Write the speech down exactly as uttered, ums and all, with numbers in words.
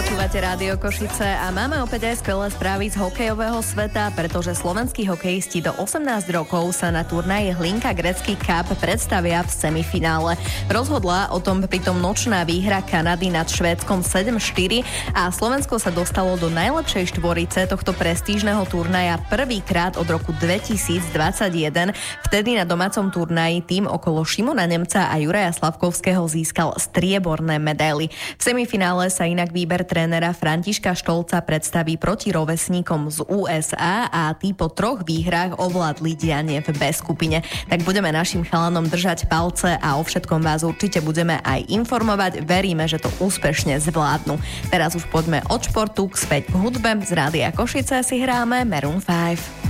Počúvate Rádio Košice a máme opäť aj skvelé správy z hokejového sveta, pretože slovenskí hokejisti do osemnásť rokov sa na turnaji Hlinka Gretzky Cup predstavia v semifinále. Rozhodla o tom pritom nočná výhra Kanady nad Švédskom sedem štyri a Slovensko sa dostalo do najlepšej štvorice tohto prestížneho turnaja prvýkrát od roku dvetisícdvadsaťjeden. Vtedy na domácom turnaji tým okolo Šimona Nemca a Juraja Slavkovského získal strieborné medaily. V semifinále sa inak výber trénera Františka Štolca predstaví proti rovesníkom z ú es á a tí po troch výhrách ovládli dianie v B skupine. Tak budeme našim chalanom držať palce a o všetkom vás určite budeme aj informovať. Veríme, že to úspešne zvládnu. Teraz už poďme od športu späť k hudbe. Z Rádia Košice si hráme Maroon päť.